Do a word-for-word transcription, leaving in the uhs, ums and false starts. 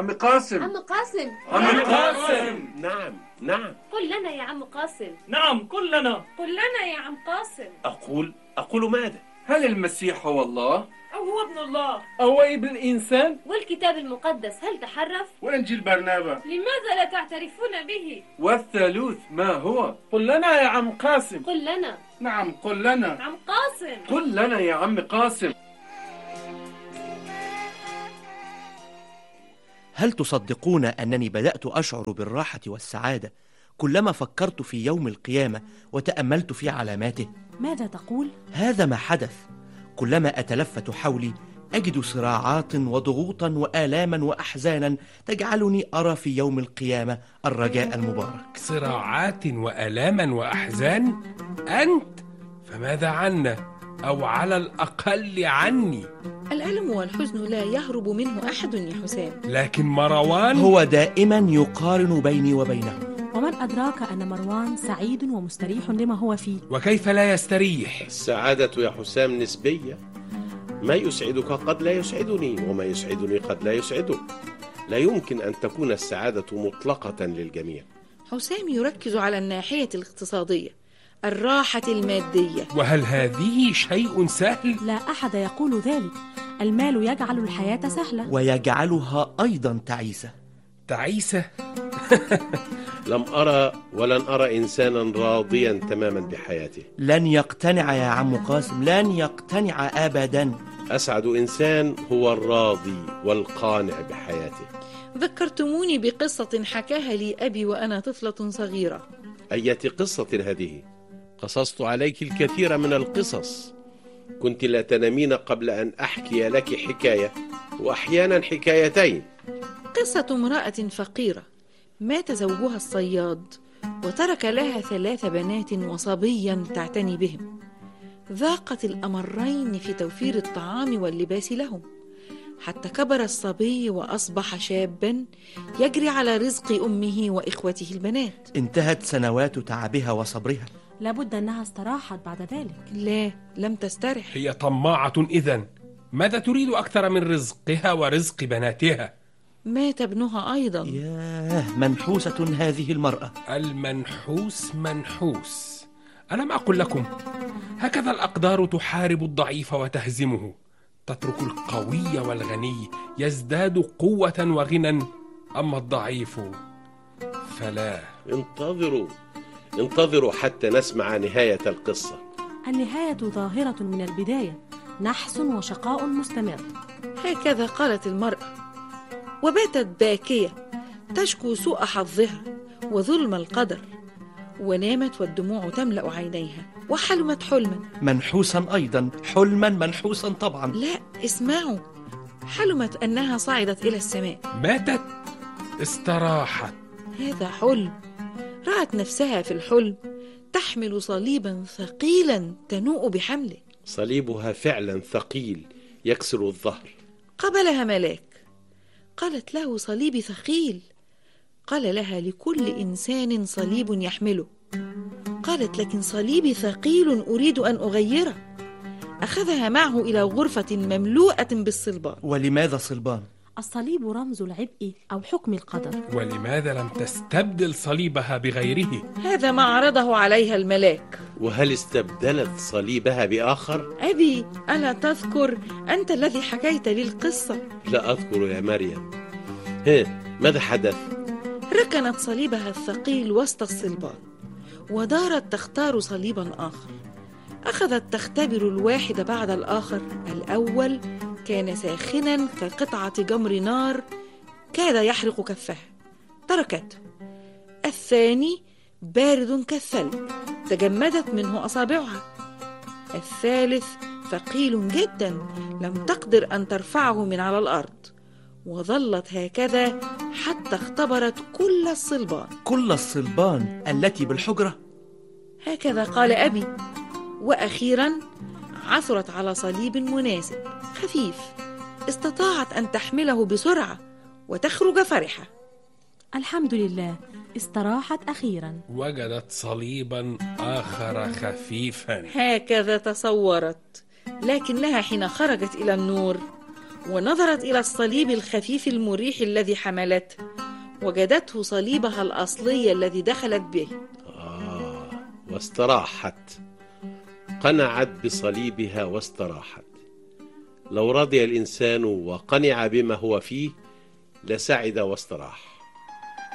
عم قاسم. عم قاسم. عم قاسم. نعم نعم. قل لنا يا عم قاسم. نعم قل لنا. قل لنا يا عم قاسم. أقول أقول ماذا؟ هل المسيح هو الله؟ أو هو ابن الله؟ أو ابن الإنسان؟ والكتاب المقدس هل تحرف؟ وإنجيل برنابا لماذا لا تعترفون به؟ والثالوث ما هو؟ قل لنا يا عم قاسم. قل لنا. نعم قل لنا. عم قاسم. قل لنا يا عم قاسم. هل تصدقون أنني بدأت أشعر بالراحة والسعادة كلما فكرت في يوم القيامة وتأملت في علاماته؟ ماذا تقول؟ هذا ما حدث. كلما أتلفت حولي أجد صراعات وضغوطا وآلاما وأحزانا تجعلني أرى في يوم القيامة الرجاء المبارك. صراعات وآلاما وأحزان؟ أنت؟ فماذا عنا؟ أو على الأقل عني؟ الألم والحزن لا يهرب منه أحد يا حسام. لكن مروان هو دائما يقارن بيني وبينه. ومن أدراك أن مروان سعيد ومستريح لما هو فيه؟ وكيف لا يستريح؟ السعادة يا حسام نسبية. ما يسعدك قد لا يسعدني، وما يسعدني قد لا يسعدك. لا يمكن أن تكون السعادة مطلقة للجميع. حسام يركز على الناحية الاقتصادية، الراحة المادية. وهل هذه شيء سهل؟ لا أحد يقول ذلك. المال يجعل الحياة سهلة ويجعلها أيضا تعيسة. تعيسة؟ لم أرى ولن أرى إنسانا راضيا تماما بحياته. لن يقتنع يا عم قاسم، لن يقتنع أبدا. أسعد إنسان هو الراضي والقانع بحياته. ذكرتموني بقصة حكاها لي أبي وأنا طفلة صغيرة. أية قصة هذه؟ قصصت عليك الكثير من القصص. كنت لا تنامين قبل أن أحكي لك حكاية، وأحيانا حكايتين. قصة امرأة فقيرة مات زوجها الصياد وترك لها ثلاث بنات وصبيا تعتني بهم. ذاقت الأمرين في توفير الطعام واللباس لهم، حتى كبر الصبي وأصبح شابا يجري على رزق أمه وإخوته البنات. انتهت سنوات تعبها وصبرها. لابد أنها استراحت بعد ذلك. لا، لم تسترح. هي طماعة إذن. ماذا تريد أكثر من رزقها ورزق بناتها؟ مات ابنها أيضا. ياه، منحوسة هذه المرأة. المنحوس منحوس. ألم أقل لكم هكذا الأقدار تحارب الضعيف وتهزمه، تترك القوي والغني يزداد قوة وغنى، أما الضعيف فلا. انتظروا انتظروا حتى نسمع نهاية القصة. النهاية ظاهرة من البداية، نحس وشقاء مستمر. هكذا قالت المرأة، وباتت باكية تشكو سوء حظها وظلم القدر، ونامت والدموع تملأ عينيها، وحلمت حلما. منحوسا أيضا، حلما منحوسا طبعا. لا، اسمعوا، حلمت أنها صعدت إلى السماء. ماتت؟ استراحت. هذا حلم. رأت نفسها في الحلم تحمل صليبا ثقيلا تنوء بحمله. صليبها فعلا ثقيل يكسر الظهر. قبلها ملاك، قالت له صليبي ثقيل. قال لها لكل إنسان صليب يحمله. قالت لكن صليبي ثقيل أريد أن أغيره. أخذها معه إلى غرفة مملوءة بالصلبان. ولماذا صلبان؟ الصليب رمز العبء أو حكم القدر. ولماذا لم تستبدل صليبها بغيره؟ هذا ما عرضه عليها الملاك. وهل استبدلت صليبها بآخر؟ أبي، ألا تذكر؟ أنت الذي حكيت لي القصة. لا أذكر يا مريم. ها، ماذا حدث؟ ركنت صليبها الثقيل وسط الصلبان ودارت تختار صليبا آخر. أخذت تختبر الواحد بعد الآخر. الأول كان ساخنا كقطعة جمر نار كاد يحرق كفها، تركته. الثاني بارد كالثلج، تجمدت منه أصابعها. الثالث ثقيل جدا، لم تقدر أن ترفعه من على الأرض، وظلت هكذا حتى اختبرت كل الصلبان. كل الصلبان التي بالحجرة؟ هكذا قال أبي. وأخيرا عثرت على صليب مناسب خفيف استطاعت أن تحمله بسرعة وتخرج فرحة. الحمد لله، استراحت أخيرا. وجدت صليبا آخر خفيفا. هكذا تصورت، لكنها حين خرجت إلى النور ونظرت إلى الصليب الخفيف المريح الذي حملته، وجدته صليبها الأصلي الذي دخلت به. آه واستراحت، قنعت بصليبها واستراحت. لو رضي الإنسان وقنع بما هو فيه لسعد واستراح.